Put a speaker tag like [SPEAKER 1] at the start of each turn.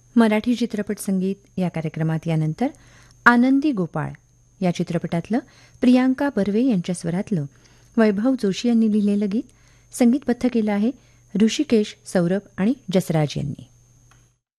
[SPEAKER 1] मराठी चित्रपट संगीत या कार्यक्रमात यानंतर आनंदी गोपाळ या चित्रपटातलं प्रियांका बर्वे यांच्या स्वरातलं वैभव जोशी यांनी लिहिलेलं गीत संगीतबद्ध केलं आहे ऋषिकेश, सौरभ आणि जसराज यांनी.